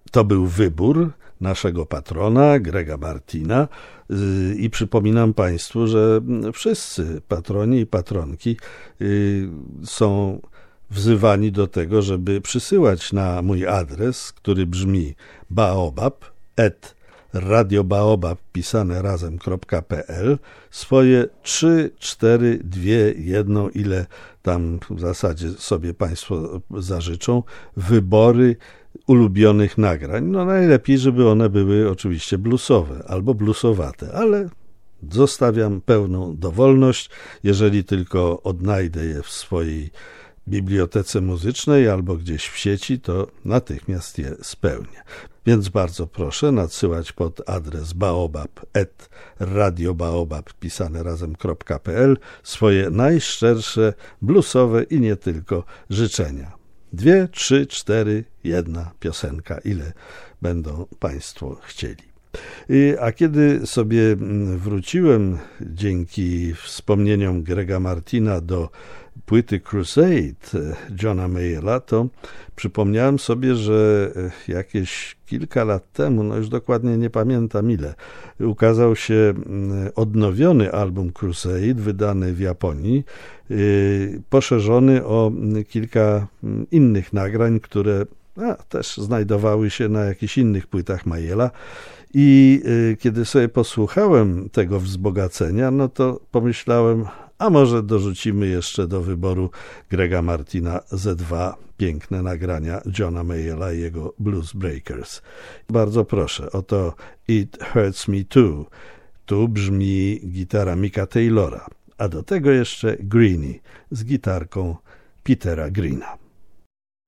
To był wybór naszego patrona, Grega Martina, i przypominam Państwu, że wszyscy patroni i patronki są wzywani do tego, żeby przysyłać na mój adres, który brzmi baobab@radiobaobab pisane razem.pl swoje 3, 4, 2, 1, ile tam w zasadzie sobie Państwo zażyczą, wybory ulubionych nagrań. No najlepiej, żeby one były oczywiście bluesowe albo bluesowate, ale zostawiam pełną dowolność. Jeżeli tylko odnajdę je w swojej bibliotece muzycznej albo gdzieś w sieci, to natychmiast je spełnię. Więc bardzo proszę nadsyłać pod adres baobab@radiobaobab pisane razem.pl swoje najszczersze bluesowe i nie tylko życzenia. 2, 3, 4, 1 piosenka, ile będą Państwo chcieli. A kiedy sobie wróciłem dzięki wspomnieniom Grega Martina do płyty Crusade Johna Mayalla, to przypomniałem sobie, że jakieś kilka lat temu, no już dokładnie nie pamiętam ile, ukazał się odnowiony album Crusade, wydany w Japonii, poszerzony o kilka innych nagrań, które też znajdowały się na jakichś innych płytach Mayalla. I kiedy sobie posłuchałem tego wzbogacenia, no to pomyślałem, a może dorzucimy jeszcze do wyboru Grega Martina ze 2 piękne nagrania Johna Mayalla i jego Blues Breakers. Bardzo proszę, oto It Hurts Me Too. Tu brzmi gitara Micka Taylora, a do tego jeszcze Greenie z gitarką Petera Greena.